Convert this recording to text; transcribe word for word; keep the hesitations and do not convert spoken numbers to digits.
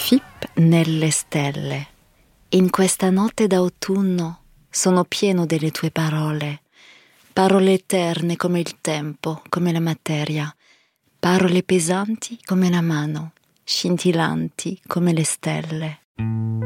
Fipp nelle stelle. In questa notte d'autunno sono pieno delle tue parole, parole eterne come il tempo, come la materia, parole pesanti come la mano, scintillanti come le stelle.